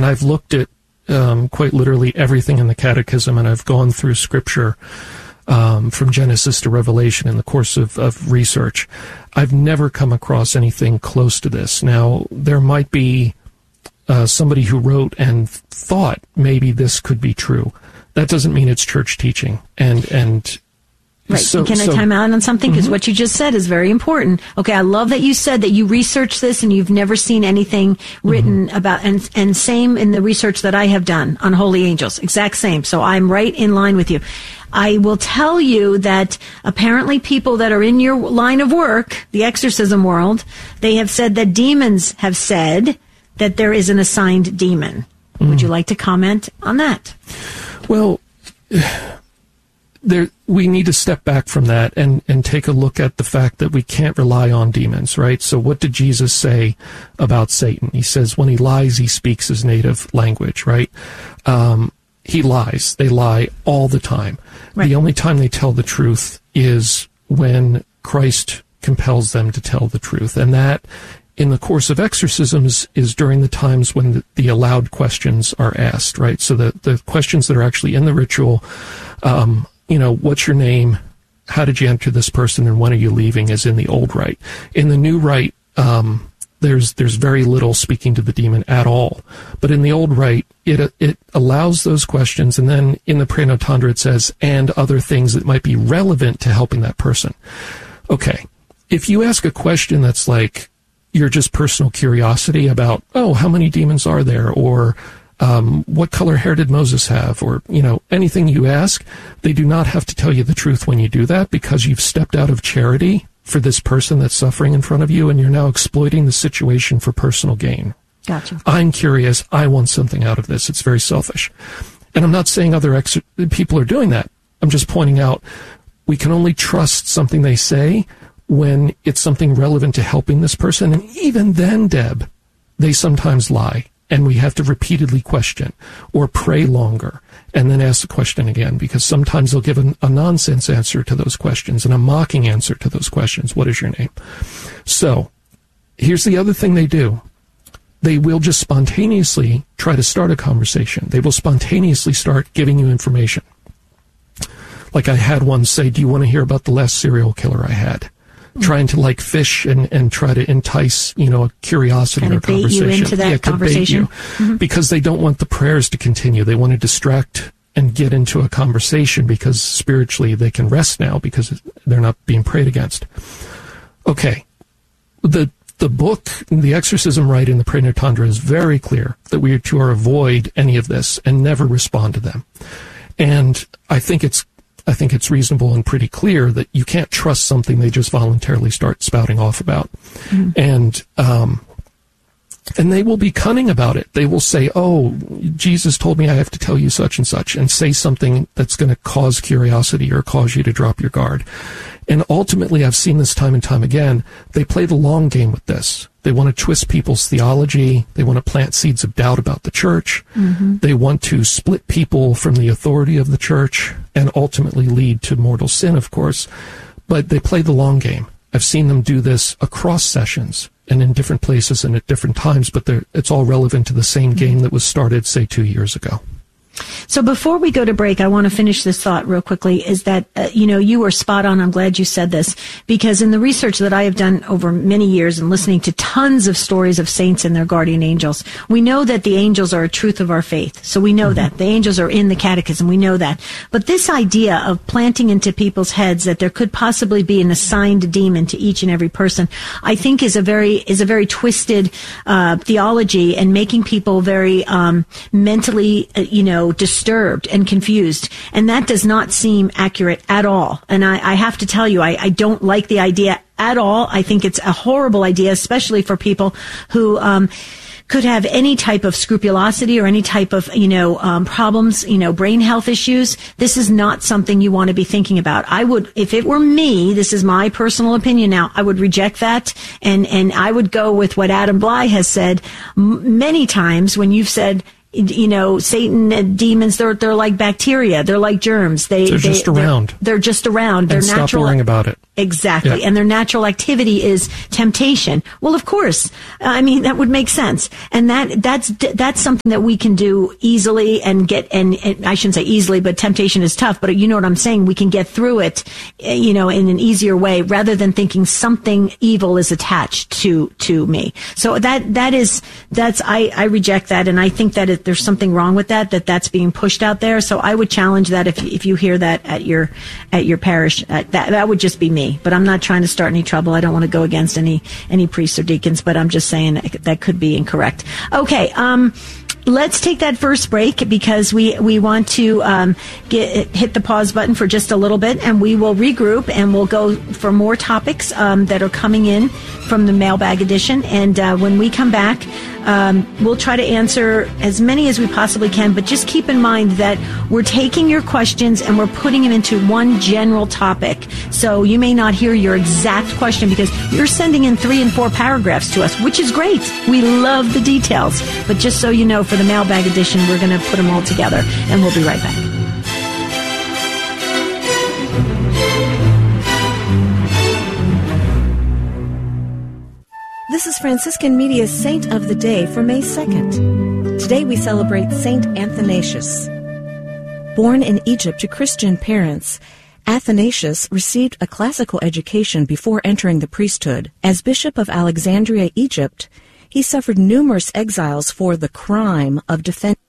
And I've looked at quite literally everything in the Catechism, and I've gone through Scripture from Genesis to Revelation in the course of research. I've never come across anything close to this. Now, there might be somebody who wrote and thought maybe this could be true. That doesn't mean it's church teaching. And right. Can I time out on something? Because what you just said is very important. Okay, I love that you said that you researched this and you've never seen anything written about, and same in the research that I have done on holy angels. Exact same. So I'm right in line with you. I will tell you that apparently people that are in your line of work, the exorcism world, they have said that demons have said that there is an assigned demon. Would you like to comment on that? Well, we need to step back from that and take a look at the fact that we can't rely on demons, right? So what did Jesus say about Satan? He says when he lies, he speaks his native language, right? He lies. They lie all the time. Right. The only time they tell the truth is when Christ compels them to tell the truth. And that, in the course of exorcisms, is during the times when the allowed questions are asked, right? So the questions that are actually in the ritual, what's your name? How did you enter this person? And when are you leaving? Is in the old rite. In the new rite, there's very little speaking to the demon at all. But in the old rite, it allows those questions. And then in the Praenotandra, it says, and other things that might be relevant to helping that person. Okay. If you ask a question that's like, your just personal curiosity about, how many demons are there? Or, what color hair did Moses have? Or, anything you ask, they do not have to tell you the truth when you do that, because you've stepped out of charity for this person that's suffering in front of you, and you're now exploiting the situation for personal gain. Gotcha. I'm curious. I want something out of this. It's very selfish. And I'm not saying other people are doing that. I'm just pointing out we can only trust something they say when it's something relevant to helping this person. And even then, Deb, they sometimes lie. And we have to repeatedly question or pray longer and then ask the question again, because sometimes they'll give a nonsense answer to those questions and a mocking answer to those questions. What is your name? So here's the other thing they do. They will just spontaneously try to start a conversation. They will spontaneously start giving you information. Like I had one say, do you want to hear about the last serial killer I had? Trying to fish and try to entice, a curiosity or a conversation. Bait you into that conversation. Because they don't want the prayers to continue. They want to distract and get into a conversation because spiritually they can rest now because they're not being prayed against. Okay. The book, the exorcism rite in the Praenotandra is very clear that we are to avoid any of this and never respond to them. And I think it's reasonable and pretty clear that you can't trust something they just voluntarily start spouting off about. And they will be cunning about it. They will say, Jesus told me I have to tell you such and such, and say something that's going to cause curiosity or cause you to drop your guard. And ultimately, I've seen this time and time again, they play the long game with this. They want to twist people's theology. They want to plant seeds of doubt about the church. They want to split people from the authority of the church and ultimately lead to mortal sin, of course. But they play the long game. I've seen them do this across sessions and in different places and at different times, but it's all relevant to the same game that was started, say, 2 years ago. So before we go to break, I want to finish this thought real quickly, is that, you were spot on. I'm glad you said this, because in the research that I have done over many years and listening to tons of stories of saints and their guardian angels, we know that the angels are a truth of our faith. So we know that. The angels are in the catechism. We know that. But this idea of planting into people's heads that there could possibly be an assigned demon to each and every person, I think is a very twisted theology, and making people very mentally, disturbed and confused. And that does not seem accurate at all. And I have to tell you, I don't like the idea at all. I think it's a horrible idea, especially for people who could have any type of scrupulosity or any type of, problems, brain health issues. This is not something you want to be thinking about. I would, if it were me, this is my personal opinion now, I would reject that. And I would go with what Adam Bly has said many times when you've said, Satan and demons, they're like bacteria. They're like germs. They're just around. They're just around. They're and natural. Stop worrying about it. Exactly. Yeah. And their natural activity is temptation. Well, of course. That would make sense. And that's something that we can do easily and I shouldn't say easily, but temptation is tough, but you know what I'm saying? We can get through it, in an easier way rather than thinking something evil is attached to me. So I reject that. And I think that there's something wrong with that's being pushed out there. So I would challenge that if you hear that at your parish, that would just be me. But I'm not trying to start any trouble. I don't want to go against any priests or deacons, but I'm just saying that could be incorrect. Okay. Let's take that first break because we want to hit the pause button for just a little bit, and we will regroup and we'll go for more topics that are coming in from the mailbag edition. And when we come back, we'll try to answer as many as we possibly can, but just keep in mind that we're taking your questions and we're putting them into one general topic. So you may not hear your exact question because you're sending in 3 and 4 paragraphs to us, which is great. We love the details. But just so you know, for the mailbag edition, we're going to put them all together, and we'll be right back. This is Franciscan Media's Saint of the Day for May 2nd. Today we celebrate Saint Athanasius. Born in Egypt to Christian parents, Athanasius received a classical education before entering the priesthood. As Bishop of Alexandria, Egypt, he suffered numerous exiles for the crime of defending